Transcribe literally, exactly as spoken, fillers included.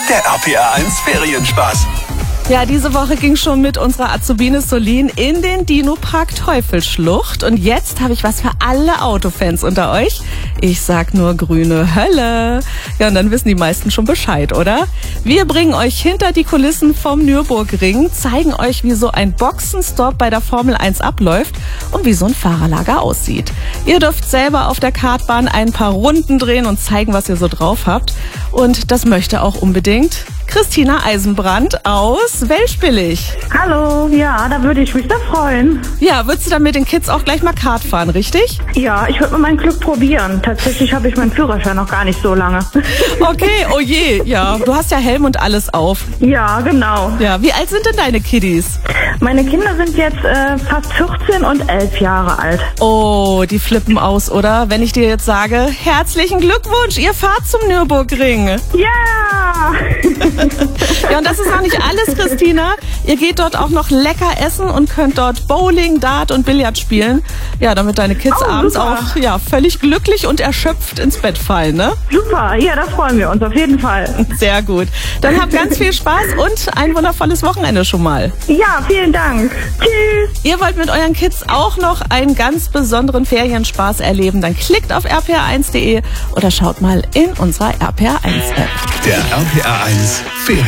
Der R P R eins Ferienspaß. Ja, diese Woche ging schon mit unserer Azubine Solin in den Dino-Park Teufelsschlucht. Und jetzt habe ich was für alle Autofans unter euch. Ich sag nur grüne Hölle. Ja, und dann wissen die meisten schon Bescheid, oder? Wir bringen euch hinter die Kulissen vom Nürburgring, zeigen euch, wie so ein Boxenstopp bei der Formel eins abläuft und wie so ein Fahrerlager aussieht. Ihr dürft selber auf der Kartbahn ein paar Runden drehen und zeigen, was ihr so drauf habt. Und das möchte auch unbedingt Christina Eisenbrand aus Welschbillig. Hallo, ja, da würde ich mich sehr freuen. Ja, würdest du dann mit den Kids auch gleich mal Kart fahren, richtig? Ja, ich würde mal mein Glück probieren. Tatsächlich habe ich meinen Führerschein noch gar nicht so lange. Okay, oh je, ja. Du hast ja Helm und alles auf. Ja, genau. Ja, wie alt sind denn deine Kiddies? Meine Kinder sind jetzt äh, fast vierzehn und elf Jahre alt. Oh, die flippen aus, oder? Wenn ich dir jetzt sage, herzlichen Glückwunsch, ihr fahrt zum Nürburgring. Ja! Ja, und das ist noch nicht alles, Christina. Ihr geht dort auch noch lecker essen und könnt dort Bowling, Dart und Billard spielen. Ja, damit deine Kids Oh, abends super. auch ja, völlig glücklich und erschöpft ins Bett fallen, ne? Super, ja, da freuen wir uns auf jeden Fall. Sehr gut. Dann habt ganz viel Spaß und ein wundervolles Wochenende schon mal. Ja, vielen Dank. Tschüss. Ihr wollt mit euren Kids auch noch einen ganz besonderen Ferienspaß erleben, dann klickt auf r p r eins punkt d e oder schaut mal in unserer R P R eins App. Der R P R eins Ferien.